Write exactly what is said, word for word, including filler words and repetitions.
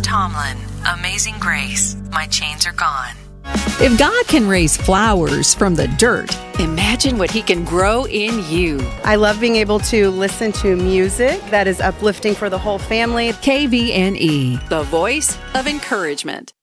Tomlin, Amazing Grace, My Chains Are Gone. If God can raise flowers from the dirt, imagine what He can grow in you. I love being able to listen to music that is uplifting for the whole family. K V N E, the voice of encouragement.